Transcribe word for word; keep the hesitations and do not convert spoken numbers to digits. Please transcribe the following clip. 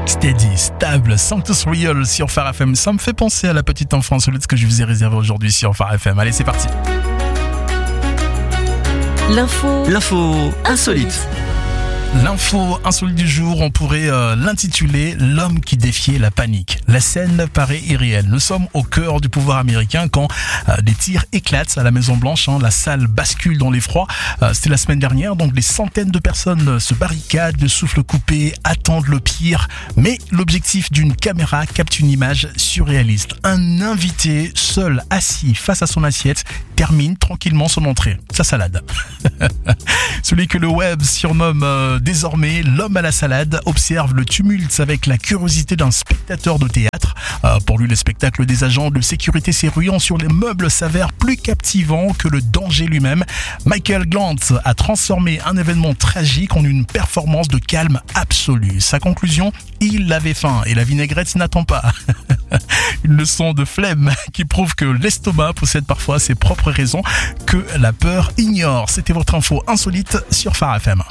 Steady, stable, Sanctus Real sur Phare F M. Ça me fait penser à la petite info insolite que je vous ai réservé aujourd'hui sur Phare F M. Allez, c'est parti. L'info. L'info insolite. L'info insolite du jour, on pourrait euh, l'intituler « L'homme qui défiait la panique ». La scène paraît irréelle. Nous sommes au cœur du pouvoir américain quand euh, des tirs éclatent à la Maison-Blanche. Hein, la salle bascule dans l'effroi. Euh, C'était la semaine dernière, donc des centaines de personnes se barricadent, le souffle coupé, attendent le pire. Mais l'objectif d'une caméra capte une image surréaliste. Un invité, seul, assis face à son assiette, termine tranquillement son entrée, sa salade. Celui que le web surnomme euh, désormais l'homme à la salade observe le tumulte avec la curiosité d'un spectateur de théâtre. Euh, pour lui, le spectacle des agents de sécurité s'éruant sur les meubles s'avère plus captivant que le danger lui-même. Michael Glant a transformé un événement tragique en une performance de calme absolu. Sa conclusion, il avait faim et la vinaigrette n'attend pas. Une leçon de flemme qui prouve que l'estomac possède parfois ses propres raisons que la peur ignore. C'était votre info insolite sur Phare F M.